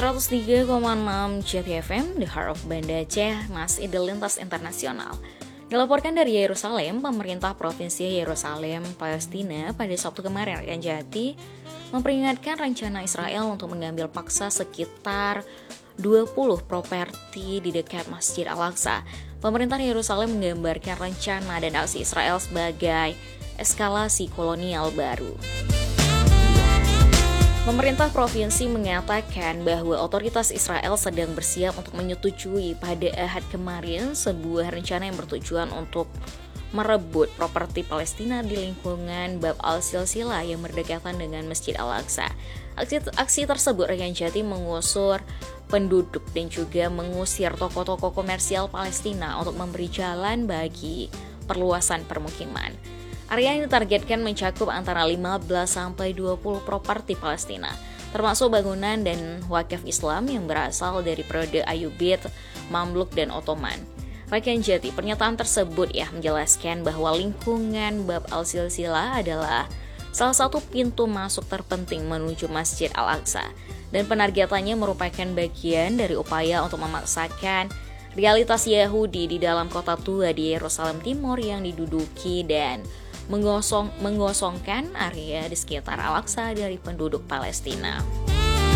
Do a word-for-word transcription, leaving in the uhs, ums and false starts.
seratus tiga koma enam C T F M, The Heart of Banda Aceh, masih di lintas internasional. Dilaporkan dari Yerusalem, pemerintah Provinsi Yerusalem, Palestina pada Sabtu kemarin Rekan Jati memperingatkan rencana Israel untuk mengambil paksa sekitar dua puluh properti di dekat Masjid Al-Aqsa. Pemerintah Yerusalem menggambarkan rencana dan aksi Israel sebagai eskalasi kolonial baru. Pemerintah provinsi mengatakan bahwa otoritas Israel sedang bersiap untuk menyetujui pada Ahad kemarin sebuah rencana yang bertujuan untuk merebut properti Palestina di lingkungan Bab al-Silsilah yang berdekatan dengan Masjid Al-Aqsa. Aksi, aksi tersebut Rekan Jati mengusur penduduk dan juga mengusir toko-toko komersial Palestina untuk memberi jalan bagi perluasan permukiman. Area ini ditargetkan mencakup antara lima belas sampai dua puluh properti Palestina, termasuk bangunan dan wakaf Islam yang berasal dari periode Ayyubid, Mamluk, dan Ottoman. Rekan Jati, pernyataan tersebut ya menjelaskan bahwa lingkungan Bab al-Silsilah adalah salah satu pintu masuk terpenting menuju Masjid Al-Aqsa, dan penargetannya merupakan bagian dari upaya untuk memaksakan realitas Yahudi di dalam kota tua di Yerusalem Timur yang diduduki dan menggosong, menggosongkan area di sekitar Al-Aqsa dari penduduk Palestina.